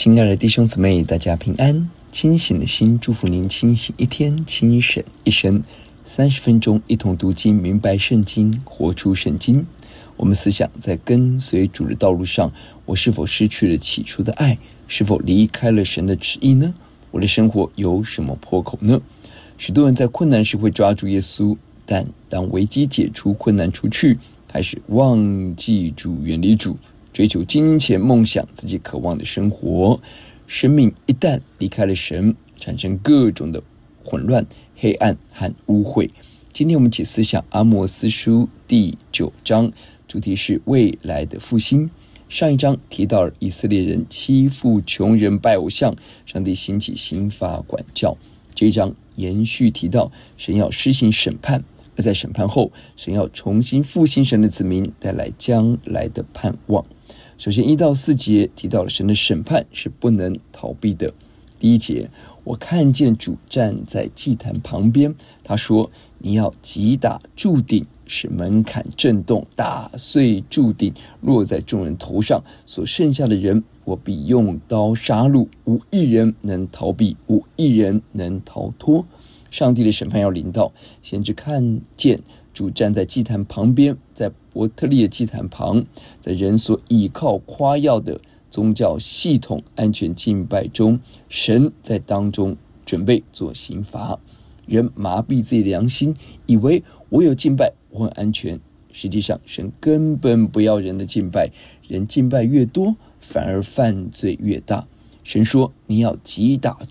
亲爱的弟兄姊妹，大家平安。清醒的心，祝福您清醒一天，清醒一生。30分钟，一同读经，明白圣经，活出圣经。我们思想，在跟随主的道路上，我是否失去了起初的爱？是否离开了神的旨意呢？我的生活有什么破口呢？许多人在困难时会抓住耶稣，但当危机解除，困难除去，开始忘记主，远离主，追求金钱、梦想自己渴望的生活。生命一旦离开了神，产生各种的混乱、黑暗和污秽。今天我们一起思想阿摩司书第9章，主题是未来的复兴。上一章提到了以色列人欺负穷人、拜偶像，上帝兴起刑罚管教。这一章延续提到神要施行审判，而在审判后，神要重新复兴神的子民，带来将来的盼望。首先1到4节提到了神的审判是不能逃避的。第1节，我看见主站在祭坛旁边，他说，你要击打柱顶，使门槛震动，打碎柱顶，落在众人头上，所剩下的人，我必用刀杀戮，无一人能逃避，无一人能逃脱。上帝的审判要临到，先知看见主站在祭坛旁边，在伯特利的祭坛旁，在人所倚靠夸耀的宗教系统安全敬拜中，神在当中准备做刑罚。人麻痹自己的良心，以为我有敬拜，我很安全。实际上神根本不要人的敬拜，人敬拜越多，反而犯罪越大。神说，你要击打